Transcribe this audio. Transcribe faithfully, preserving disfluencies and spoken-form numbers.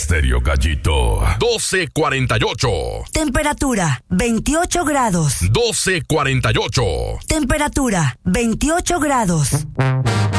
Estéreo Gallito. doce cuarenta y ocho. Temperatura veintiocho grados. doce cuarenta y ocho. Temperatura veintiocho grados.